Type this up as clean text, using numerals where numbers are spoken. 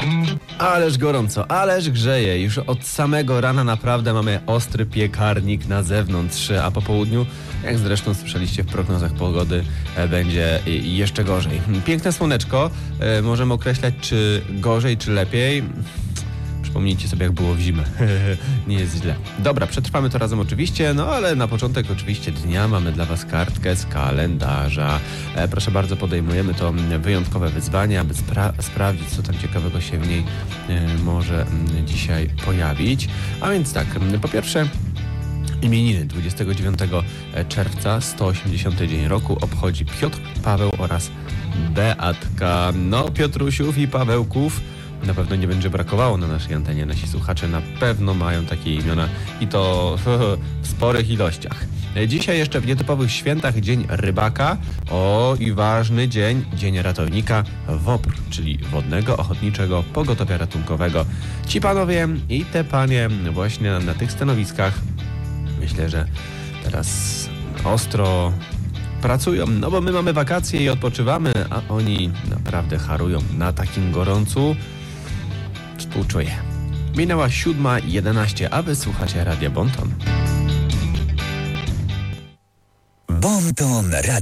Ależ gorąco, ależ grzeje. Już od samego rana naprawdę mamy ostry piekarnik na zewnątrz, a po południu, jak zresztą słyszeliście w prognozach pogody, będzie jeszcze gorzej. Piękne słoneczko, możemy określać czy gorzej, czy lepiej. Przypomnijcie sobie, jak było w zimę. Nie jest źle. Dobra, przetrwamy to razem oczywiście, no ale na początek oczywiście dnia mamy dla Was kartkę z kalendarza. Proszę bardzo, podejmujemy to wyjątkowe wyzwanie, aby sprawdzić, co tam ciekawego się w niej może dzisiaj pojawić. A więc tak, po pierwsze imieniny 29 czerwca, 180 dzień roku obchodzi Piotr, Paweł oraz Beatka. No, Piotrusiów i Pawełków na pewno nie będzie brakowało na naszej antenie. Nasi słuchacze na pewno mają takie imiona i to w sporych ilościach. Dzisiaj jeszcze w nietypowych świętach Dzień Rybaka. O, i ważny dzień, Dzień Ratownika WOPR, czyli Wodnego Ochotniczego Pogotowia Ratunkowego. Ci panowie i te panie właśnie na tych stanowiskach, myślę, że teraz ostro pracują, no bo my mamy wakacje i odpoczywamy, a oni naprawdę harują na takim gorącu. Współczuję. Minęła 7:11, a wy słuchacie Radia Bonton. Bonton Radio.